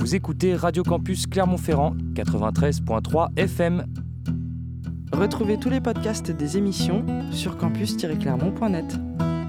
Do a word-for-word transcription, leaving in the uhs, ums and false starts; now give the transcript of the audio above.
Vous écoutez Radio Campus Clermont-Ferrand, quatre-vingt-treize virgule trois F M. Retrouvez tous les podcasts des émissions sur campus tiret clermont point net.